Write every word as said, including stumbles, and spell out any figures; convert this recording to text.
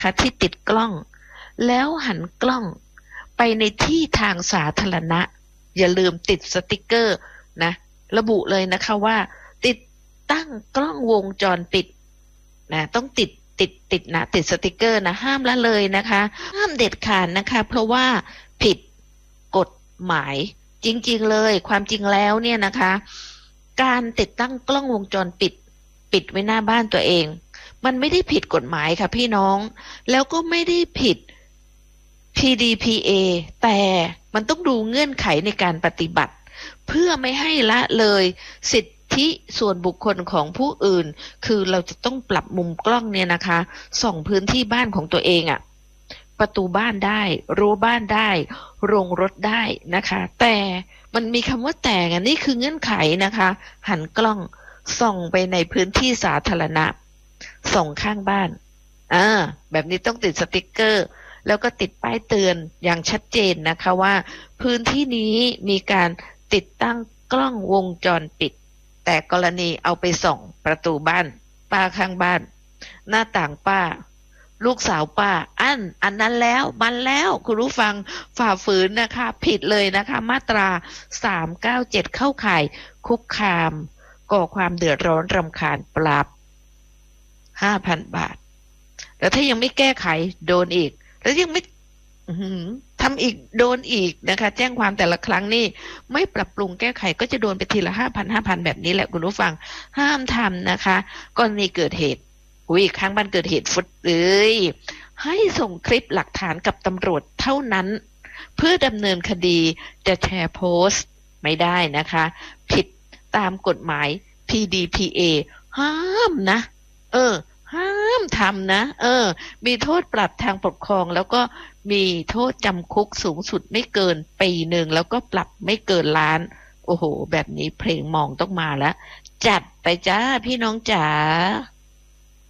ค่ะที่ติดกล้องแล้วหันกล้องไปในที่ทางสาธารณะอย่าลืมติดสติกเกอร์นะระบุเลยนะคะว่าติดตั้งกล้องวงจรปิดนะต้องติดติดติดนะติดสติกเกอร์นะห้ามละเลยนะคะห้ามเด็ดขาดนะคะเพราะว่าผิดกฎหมายจริงๆเลยความจริงแล้วเนี่ยนะคะการติดตั้งกล้องวงจรปิดปิดไว้หน้าบ้านตัวเองมันไม่ได้ผิดกฎหมายค่ะพี่น้องแล้วก็ไม่ได้ผิด พี ดี พี เอ แต่มันต้องดูเงื่อนไขในการปฏิบัติเพื่อไม่ให้ละเลยสิทธิส่วนบุคคลของผู้อื่นคือเราจะต้องปรับมุมกล้องเนี่ยนะคะส่องพื้นที่บ้านของตัวเองอะประตูบ้านได้รั้วบ้านได้โรงรถได้นะคะแต่มันมีคำว่าแต่งนี่คือเงื่อนไขนะคะหันกล้องส่องไปในพื้นที่สาธารณะส่องข้างบ้านอ่าแบบนี้ต้องติดสติกเกอร์แล้วก็ติดป้ายเตือนอย่างชัดเจนนะคะว่าพื้นที่นี้มีการติดตั้งกล้องวงจรปิดแต่กรณีเอาไปส่องประตูบ้านป้าข้างบ้านหน้าต่างป้าลูกสาวป้าอันอันนั้นแล้วมันแล้วคุณผู้ฟังฝ่าฝืนนะคะผิดเลยนะคะมาตราสามเก้าเจ็ดเข้าข่ายคุกคามก่อความเดือดร้อนรำคาญปรับ ห้าพัน บาทแล้วถ้ายังไม่แก้ไขโดนอีกแล้วยังไม่ทำอีกโดนอีกนะคะแจ้งความแต่ละครั้งนี่ไม่ปรับปรุงแก้ไขก็จะโดนไปทีละห้าพันห้าพันแบบนี้แหละคุณผู้ฟังห้ามทำนะคะกรณีเกิดเหตุอุ้ยข้างบ้านเกิดเหตุฟุดเอ้ยให้ส่งคลิปหลักฐานกับตำรวจเท่านั้นเพื่อดำเนินคดีจะแชร์โพสต์ไม่ได้นะคะผิดตามกฎหมาย พี ดี พี เอ ห้ามนะเออห้ามทำนะเออมีโทษปรับทางปกครองแล้วก็มีโทษจำคุกสูงสุดไม่เกินปีหนึ่งแล้วก็ปรับไม่เกินล้านโอ้โหแบบนี้เพลงมองต้องมาแล้วจัดไปจ้าพี่น้องจ๋า